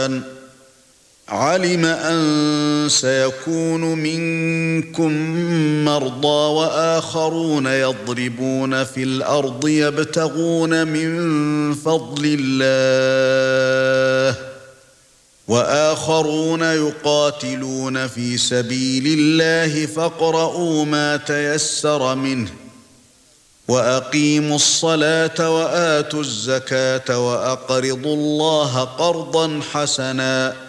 القرآن علم أن سيكون منكم مرضى وآخرون يضربون في الأرض يبتغون من فضل الله وآخرون يقاتلون في سبيل الله فاقرؤوا ما تيسر منه وأقيموا الصلاة وآتوا الزكاة وأقرضوا الله قرضا حسنا